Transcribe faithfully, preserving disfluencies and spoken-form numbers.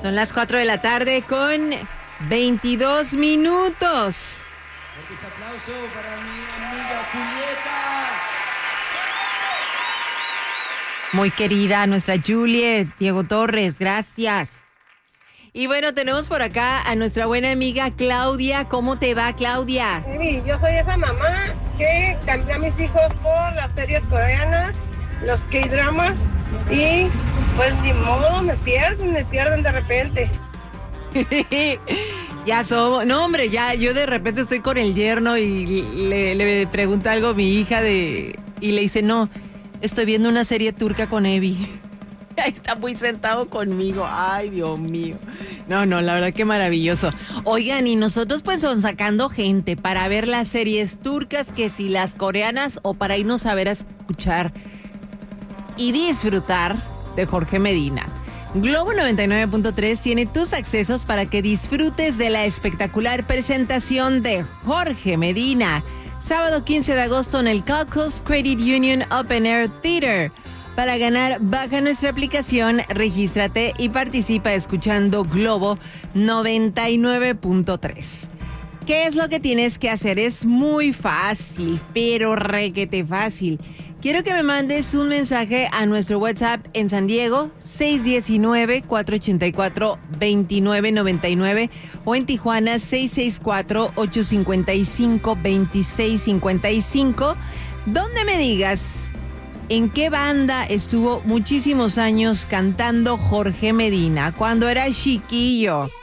Son las cuatro de la tarde con veintidós minutos. Fuerte aplauso para mi amiga Julieta. Muy querida nuestra Juliet, Diego Torres, gracias. Y bueno, tenemos por acá a nuestra buena amiga Claudia. ¿Cómo te va, Claudia? Sí, yo soy esa mamá que cambió a mis hijos por las series coreanas, los K-dramas, y pues ni modo, me pierden, me pierden de repente. Ya somos, no hombre, ya yo de repente estoy con el yerno y le, le pregunta algo a mi hija de y le dice, no, estoy viendo una serie turca con Evi. Ahí está muy sentado conmigo. Ay, Dios mío. No, no, la verdad que maravilloso. Oigan, y nosotros pues son sacando gente para ver las series turcas, que si las coreanas, o para irnos a ver a escuchar y disfrutar de Jorge Medina. Globo noventa y nueve punto tres tiene tus accesos para que disfrutes de la espectacular presentación de Jorge Medina. Sábado quince de agosto en el Caucus Credit Union Open Air Theater. Para ganar, baja nuestra aplicación, regístrate y participa escuchando Globo noventa y nueve punto tres. ¿Qué es lo que tienes que hacer? Es muy fácil, pero requete fácil. Quiero que me mandes un mensaje a nuestro WhatsApp en San Diego, seis uno nueve, cuatro ocho cuatro, dos nueve nueve nueve, o en Tijuana, seis seis cuatro, ocho cinco cinco, dos seis cinco cinco, donde me digas en qué banda estuvo muchísimos años cantando Jorge Medina cuando era chiquillo.